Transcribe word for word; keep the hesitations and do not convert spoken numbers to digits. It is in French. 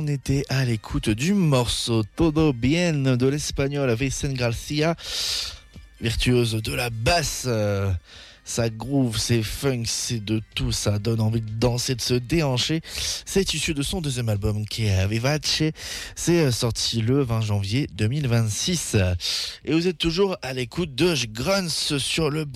on était à l'écoute du morceau Todo Bien de l'espagnol Vicente Garcia, virtuose de la basse. Ça groove, c'est funk, c'est de tout, ça donne envie de danser, de se déhancher. C'est issu de son deuxième album qui est Vivace. C'est sorti le vingt janvier deux mille vingt-six. Et vous êtes toujours à l'écoute de Grunts sur le